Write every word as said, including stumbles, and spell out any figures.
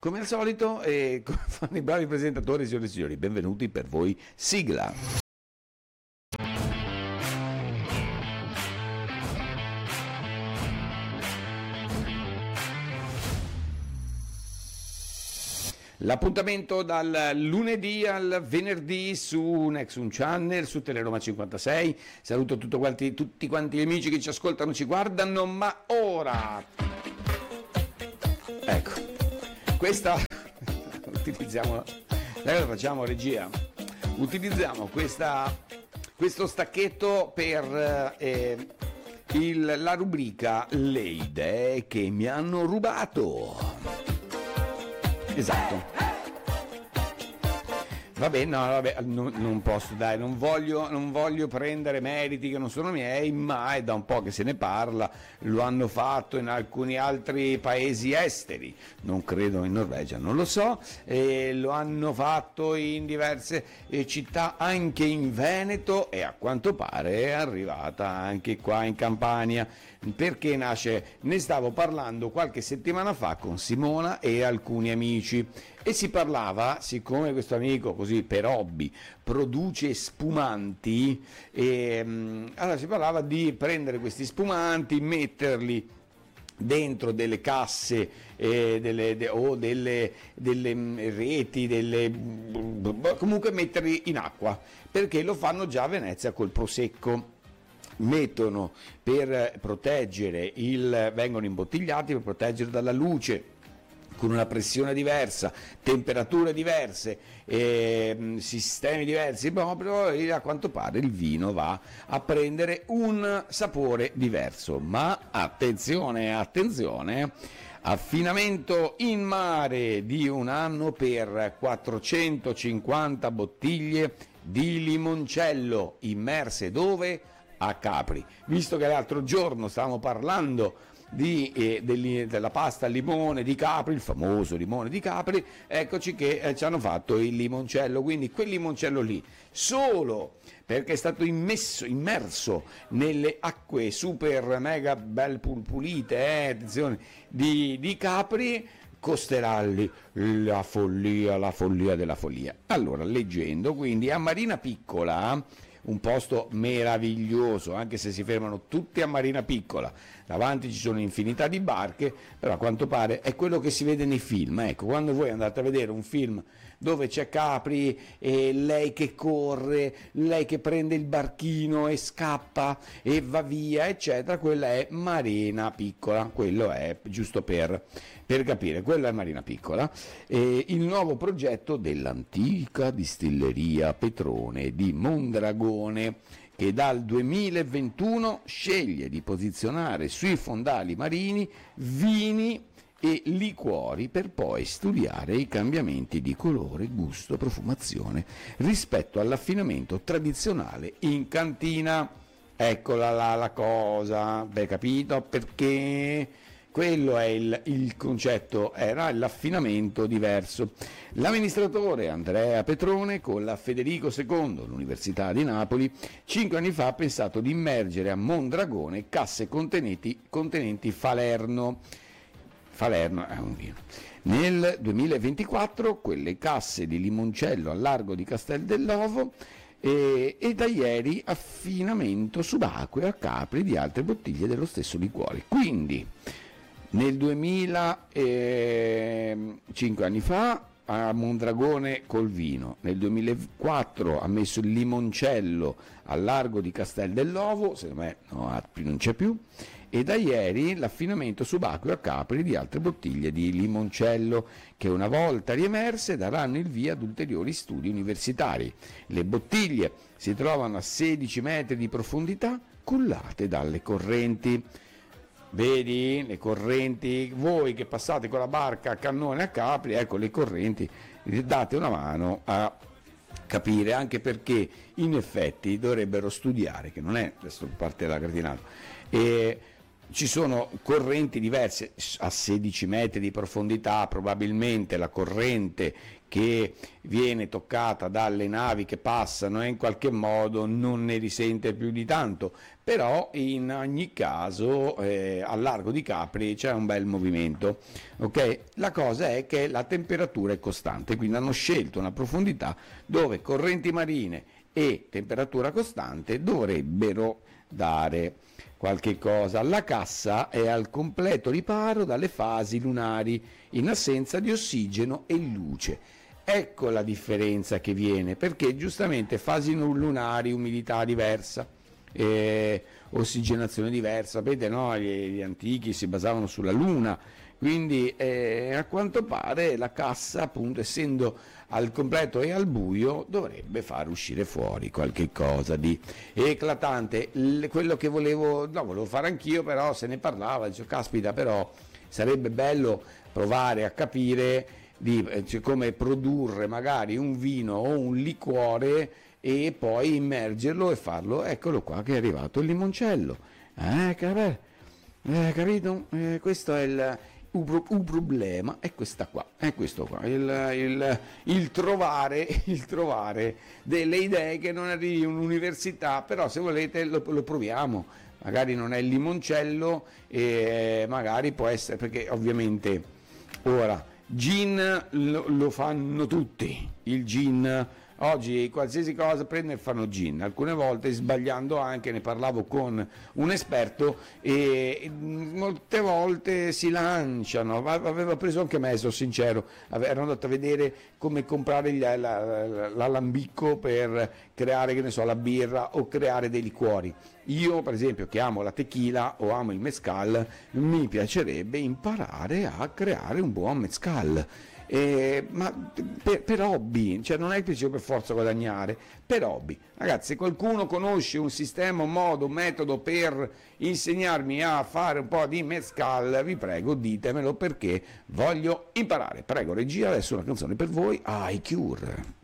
Come al solito, e come fanno i bravi presentatori, signore e signori, benvenuti per voi, sigla. L'appuntamento dal lunedì al venerdì su Nexum Channel, su Teleroma cinquantasei. Saluto tutto quanti, tutti quanti gli amici che ci ascoltano, ci guardano, ma ora... Ecco, questa... utilizziamo... Adesso facciamo regia. Utilizziamo questa, questo stacchetto per eh, il, la rubrica Le idee che mi hanno rubato. Esatto. Vabbè, no, vabbè, non, non posso, dai, non voglio, non voglio prendere meriti che non sono miei, ma è da un po' che se ne parla, lo hanno fatto in alcuni altri paesi esteri, non credo in Norvegia, non lo so, eh, lo hanno fatto in diverse eh, città, anche in Veneto, e a quanto pare è arrivata anche qua in Campania. Perché nasce? Ne stavo parlando qualche settimana fa con Simona e alcuni amici e si parlava, siccome questo amico così per hobby produce spumanti, e, allora si parlava di prendere questi spumanti, metterli dentro delle casse eh, delle, de, o delle, delle reti, delle, comunque metterli in acqua, perché lo fanno già a Venezia col prosecco. Mettono per proteggere il, vengono imbottigliati per proteggere dalla luce, con una pressione diversa, temperature diverse, eh, sistemi diversi, proprio, e a quanto pare il vino va a prendere un sapore diverso. Ma attenzione, attenzione, affinamento in mare di un anno per quattrocentocinquanta bottiglie di limoncello, immerse dove? A Capri. Visto che l'altro giorno stavamo parlando di, eh, degli, della pasta al limone di Capri, il famoso limone di Capri, eccoci che eh, ci hanno fatto il limoncello, quindi quel limoncello lì, solo perché è stato immesso, immerso nelle acque super mega bel pulite, eh, attenzione, di, di Capri, costerà lì la follia, la follia della follia. Allora, leggendo, quindi a Marina Piccola, un posto meraviglioso, anche se si fermano tutti a Marina Piccola, davanti ci sono infinità di barche, però a quanto pare è quello che si vede nei film. Ecco, quando voi andate a vedere un film dove c'è Capri e lei che corre, lei che prende il barchino e scappa e va via, eccetera, quella è Marina Piccola, quello è giusto per, per capire, quella è Marina Piccola. E il nuovo progetto dell'antica distilleria Petrone di Mondragone, che dal duemilaventuno sceglie di posizionare sui fondali marini vini e liquori per poi studiare i cambiamenti di colore, gusto, profumazione rispetto all'affinamento tradizionale in cantina. Eccola là la cosa, beh, capito? Perché quello è il, il concetto, era l'affinamento diverso. L'amministratore Andrea Petrone con la Federico secondo, l'Università di Napoli, cinque anni fa ha pensato di immergere a Mondragone casse contenenti, contenenti Falerno. Falerno è un vino. Nel duemilaventiquattro quelle casse di limoncello al largo di Castel dell'Ovo, e, e da ieri affinamento subacqueo a Capri di altre bottiglie dello stesso liquore. Quindi nel duemila, eh, cinque anni fa, a Mondragone col vino, nel duemilaquattro ha messo il limoncello al largo di Castel dell'Ovo, secondo me no, non c'è più, e da ieri l'affinamento subacqueo a Capri di altre bottiglie di limoncello che una volta riemerse daranno il via ad ulteriori studi universitari. Le bottiglie si trovano a sedici metri di profondità, cullate dalle correnti. Vedi le correnti, voi che passate con la barca a cannone a Capri, ecco le correnti, date una mano a capire, anche perché in effetti dovrebbero studiare, che non è, adesso parte della gratinata, e ci sono correnti diverse a sedici metri di profondità, probabilmente la corrente che viene toccata dalle navi che passano e in qualche modo non ne risente più di tanto, però in ogni caso eh, al largo di Capri c'è un bel movimento, ok? La cosa è che la temperatura è costante, quindi hanno scelto una profondità dove correnti marine e temperatura costante dovrebbero dare qualche cosa. La cassa è al completo riparo dalle fasi lunari in assenza di ossigeno e luce. Ecco la differenza che viene, perché giustamente fasi lunari, umidità diversa, eh, ossigenazione diversa, sapete, no? Gli, gli antichi si basavano sulla luna, quindi eh, a quanto pare la cassa, appunto, essendo al completo e al buio, dovrebbe far uscire fuori qualche cosa di eclatante. L- quello che volevo, no, volevo fare anch'io, però se ne parlava, dicevo, caspita, però sarebbe bello provare a capire di, cioè, come produrre magari un vino o un liquore e poi immergerlo e farlo. Eccolo qua che è arrivato il limoncello, eh, che, eh, capito? Eh, questo è il un, un problema, è questa qua, è questo qua, il, il, il trovare il trovare delle idee che non arrivi in un'università, però se volete lo, lo proviamo. Magari non è il limoncello, e magari può essere, perché ovviamente ora gin lo, lo fanno tutti, il gin oggi qualsiasi cosa prendono e fanno gin, alcune volte sbagliando anche, ne parlavo con un esperto e molte volte si lanciano, aveva preso anche me, sono sincero, ero andato a vedere come comprare l'alambicco per creare, che ne so, la birra o creare dei liquori. Io per esempio, che amo la tequila o amo il mezcal, mi piacerebbe imparare a creare un buon mezcal. Eh, ma per, per hobby, cioè non è che per forza guadagnare, per hobby. Ragazzi, se qualcuno conosce un sistema, un modo, un metodo per insegnarmi a fare un po' di mezcal, vi prego ditemelo, perché voglio imparare. Prego regia, adesso una canzone per voi, I Cure.